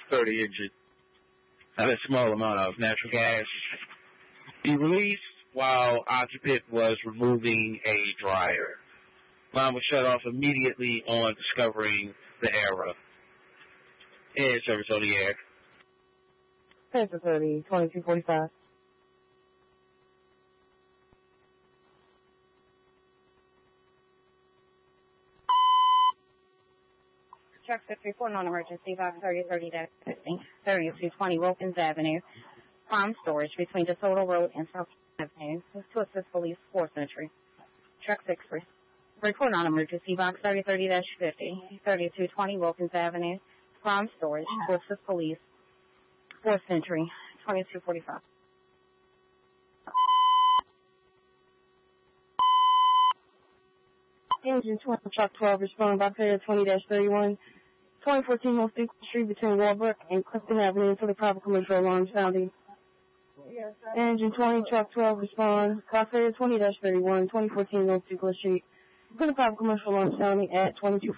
30 inches of a small amount of natural gas be released while occupant was removing a dryer. Line was shut off immediately on discovering the error. And service on the air. Panther 30, 2245. Truck 634, non-emergency, box 3030-50, 3220 Wilkins Avenue, Palm Storage between DeSoto Road and South Avenue, to assist police 4th Century. Truck 63, report non-emergency, box 3030-50, 3220 Wilkins Avenue, Palm Storage, to assist police 4th Century, 2245. Engine 20, truck 12, responding by period 20-31, 2014 North Duke Street between Walbrook and Clifton Avenue until the proper commercial alarm sounding. Engine 20, truck 12, respond by period 20-31, 2014 North Duke Street between the proper commercial alarm sounding at 22.